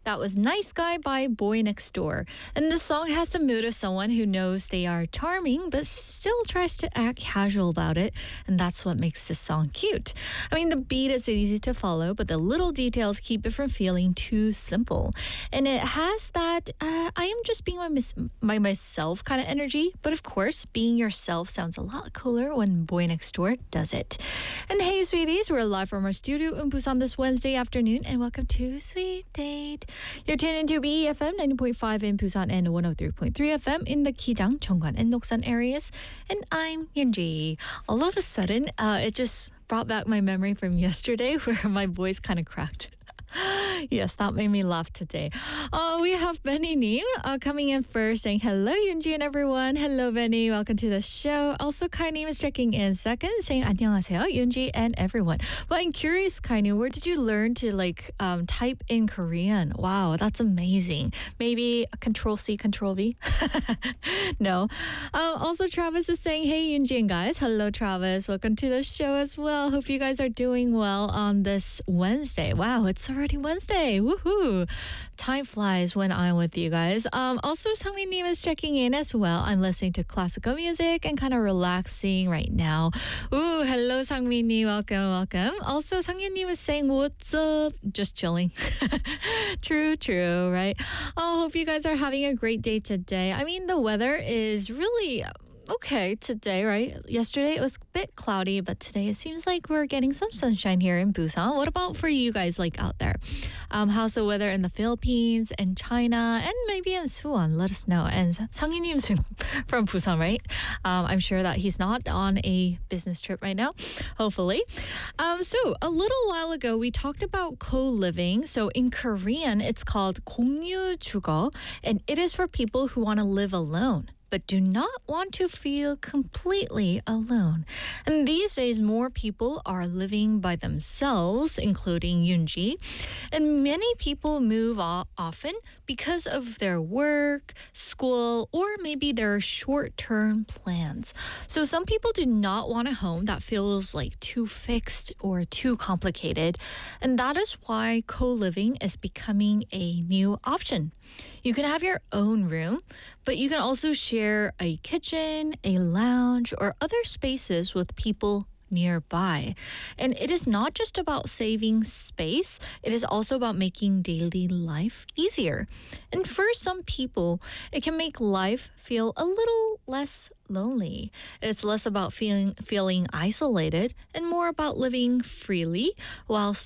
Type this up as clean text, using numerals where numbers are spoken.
That was Nice Guy by Boy Next Door. And this song has the mood of someone who knows they are charming but still tries to act casual about it. And that's what makes this song cute. I mean, the beat is easy to follow, but the little details keep it from feeling too simple. And it has that I am just being my myself kind of energy. But of course, being yourself sounds a lot cooler when Boy Next Door does it. And hey, sweeties, we're live from our studio in Busan this Wednesday afternoon, and welcome to Sweet Date. You're tuned into BEFM 90.5 in Busan and 103.3 FM in the Kijang, Cheongwan, and Doksan areas. And I'm Yunji. All of a sudden, it just brought back my memory from yesterday where my voice kind of cracked. Yes, that made me laugh today. We have Benny Nim coming in first saying hello, Yoonji and everyone. Hello, Benny. Welcome to the show. Also, Kai Nim is checking in second saying 안녕하세요, Yoonji and everyone. Well, I'm curious, Kai Nim, where did you learn to type in Korean? Wow, that's amazing. Maybe Control-C, Control-V? No. Also, Travis is saying, hey, Yoonji and guys. Hello, Travis. Welcome to the show as well. Hope you guys are doing well on this Wednesday. Wow, it's already Wednesday. Woohoo. Time flies when I'm with you guys. Also, Sangmin Nim is checking in as well. I'm listening to classical music and kind of relaxing right now. Ooh, hello, Sangmin Nim. Welcome. Also, Sangmin Nim is saying, what's up? Just chilling. True, right? Oh, hope you guys are having a great day today. I mean, the weather is really okay today, right? Yesterday it was a bit cloudy, but today it seems like we're getting some sunshine here in Busan. What about for you guys out there? How's the weather in the Philippines and China and maybe in Suwon? Let us know. And Sang Yunim's from Busan, right? I'm sure that he's not on a business trip right now, hopefully. So a little while ago, we talked about co-living. So in Korean, it's called 공유주거, and it is for people who want to live alone but do not want to feel completely alone. And these days, more people are living by themselves, including Yoonji. And many people move often because of their work, school, or maybe their short-term plans. So some people do not want a home that feels like too fixed or too complicated. And that is why co-living is becoming a new option. You can have your own room, but you can also share a kitchen, a lounge, or other spaces with people nearby. And it is not just about saving space, it is also about making daily life easier. And for some people, it can make life feel a little less lonely. It's less about feeling isolated and more about living freely while